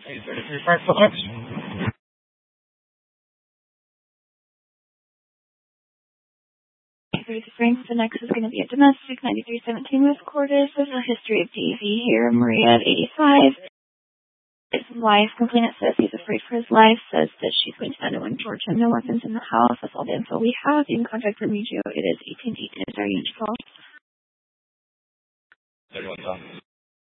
Are you ready for your first lunch? Frank, the next is going to be a domestic 9317 with Cordis. There's a history of DV here. Maria at 85. His wife complainant says he's afraid for his life, says that she's going to send him in Georgia. No weapons in the house. That's all the info we have. You can contact Remigio. It is 1818. Is there any call? 31,000.